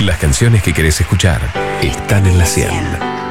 Las canciones que querés escuchar están en la 100.